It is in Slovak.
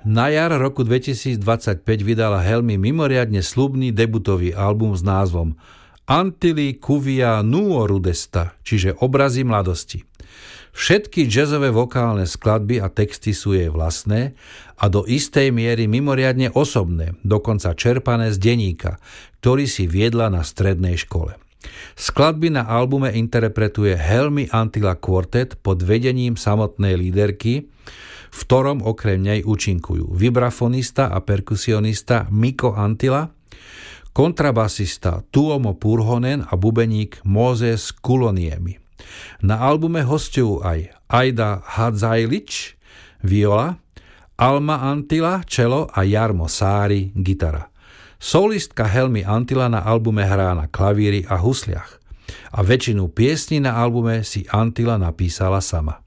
Na jar roku 2025 vydala Helmi mimoriadne sľubný debutový album s názvom Antilli Cuvia Nuo Rudesta, čiže Obrazy mladosti. Všetky jazzové vokálne skladby a texty sú jej vlastné a do istej miery mimoriadne osobné, dokonca čerpané z denníka, ktorý si viedla na strednej škole. Skladby na albume interpretuje Helmi Antilla Quartet pod vedením samotnej líderky, v ktorom okrem nej účinkujú vibrafonista a perkusionista Mikko Anttila, kontrabasista Tuomo Purhonen a bubeník Moses Kuloniemi. Na albume hostujú aj Aida Hadzajlič, viola, Alma Anttila, čelo a Jarmo Sári, gitara. Solistka Helmi Anttila na albume hrá na klavíri a husliach a väčšinu piesní na albume si Anttila napísala sama.